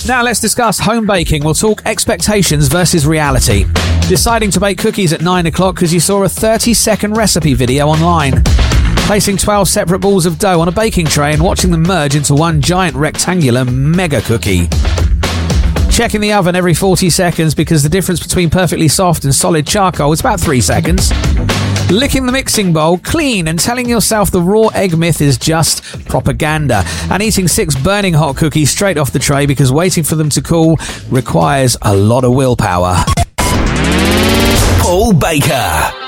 Now let's discuss home baking. We'll talk expectations versus reality. Deciding to bake cookies at 9 o'clock because you saw a 30-second recipe video online. Placing 12 separate balls of dough on a baking tray and watching them merge into one giant rectangular mega cookie. Checking the oven every 40 seconds because the difference between perfectly soft and solid charcoal is about 3 seconds. Licking the mixing bowl clean and telling yourself the raw egg myth is just propaganda. And eating 6 burning hot cookies straight off the tray because waiting for them to cool requires a lot of willpower. Paul Baker.